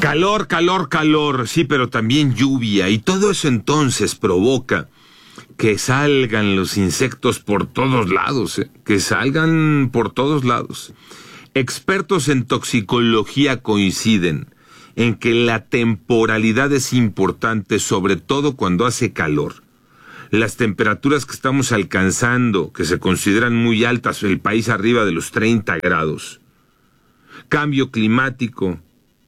Calor, calor, calor, sí, pero también lluvia, y todo eso entonces provoca que salgan los insectos por todos lados, que salgan por todos lados. Expertos en toxicología coinciden en que la temporalidad es importante, sobre todo cuando hace calor. Las temperaturas que estamos alcanzando, que se consideran muy altas, el país arriba de los 30 grados. Cambio climático.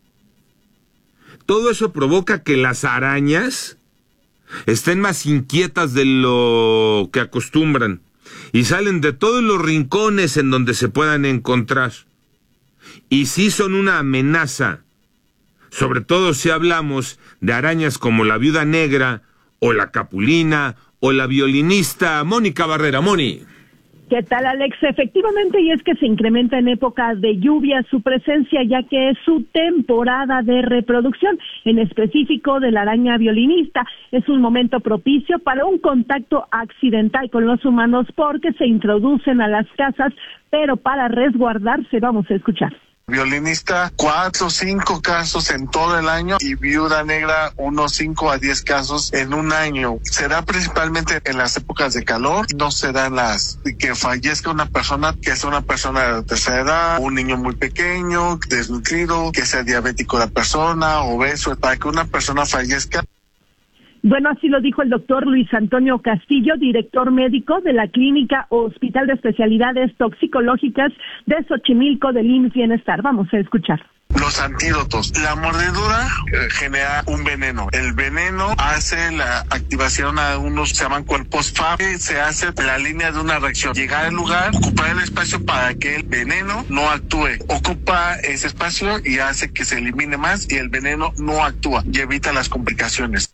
Todo eso provoca que las arañas estén más inquietas de lo que acostumbran y salen de todos los rincones en donde se puedan encontrar. Y sí son una amenaza, sobre todo si hablamos de arañas como la viuda negra o la capulina o la violinista Mónica Barrera. Moni. ¿Qué tal, Alex? Efectivamente, y es que se incrementa en épocas de lluvia su presencia, ya que es su temporada de reproducción, en específico de la araña violinista. Es un momento propicio para un contacto accidental con los humanos porque se introducen a las casas, pero para resguardarse, vamos a escuchar. Violinista, 4 o 5 casos en todo el año, y viuda negra, unos 5 a 10 casos en un año. Será principalmente en las épocas de calor, no serán las que fallezca una persona, que sea una persona de tercera edad, un niño muy pequeño, desnutrido, que sea diabético la persona, obeso, para que una persona fallezca. Bueno, así lo dijo el doctor Luis Antonio Castillo, director médico de la Clínica Hospital de Especialidades Toxicológicas de Xochimilco del IMSS Bienestar. Vamos a escuchar. Los antídotos. La mordedura genera un veneno. El veneno hace la activación a unos, se llaman cuerpos FAB, se hace la línea de una reacción. Llegar al lugar, ocupar el espacio para que el veneno no actúe. Ocupa ese espacio y hace que se elimine más y el veneno no actúa y evita las complicaciones.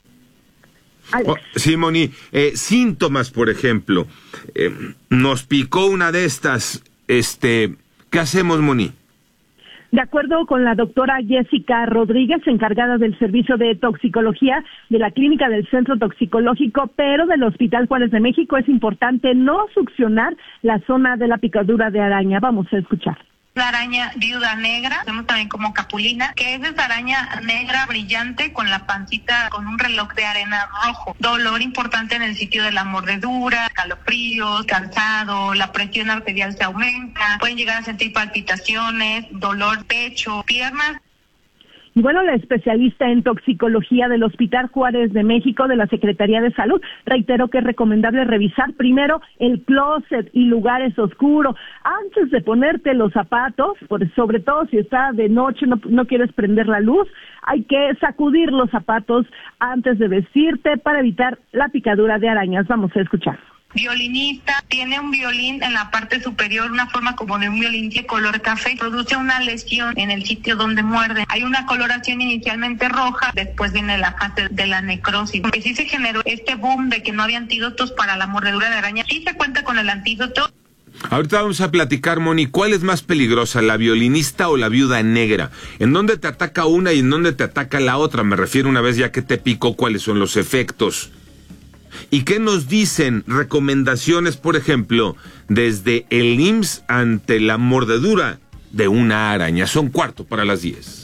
Sí, Moni, síntomas, por ejemplo, nos picó una de estas, ¿qué hacemos, Moni? De acuerdo con la doctora Jessica Rodríguez, encargada del servicio de toxicología de la clínica del Centro Toxicológico, pero del Hospital Juárez de México, es importante no succionar la zona de la picadura de araña. Vamos a escuchar. La araña viuda negra, tenemos también como capulina, que es esa araña negra brillante con la pancita con un reloj de arena rojo. Dolor importante en el sitio de la mordedura, calofríos, cansado, la presión arterial se aumenta, pueden llegar a sentir palpitaciones, dolor pecho, piernas. Y bueno, la especialista en toxicología del Hospital Juárez de México de la Secretaría de Salud reiteró que es recomendable revisar primero el closet y lugares oscuros antes de ponerte los zapatos, sobre todo si está de noche, no quieres prender la luz, hay que sacudir los zapatos antes de vestirte para evitar la picadura de arañas. Vamos a escuchar. Violinista, tiene un violín en la parte superior, una forma como de un violín de color café, produce una lesión en el sitio donde muerde. Hay una coloración inicialmente roja, después viene la fase de la necrosis. Porque sí se generó este boom de que no había antídotos para la mordedura de araña. Sí se cuenta con el antídoto. Ahorita vamos a platicar, Moni, ¿cuál es más peligrosa, la violinista o la viuda negra? ¿En dónde te ataca una y en dónde te ataca la otra? Me refiero, una vez ya que te picó, ¿cuáles son los efectos? ¿Y qué nos dicen recomendaciones, por ejemplo, desde el IMSS ante la mordedura de una araña? Son 9:45.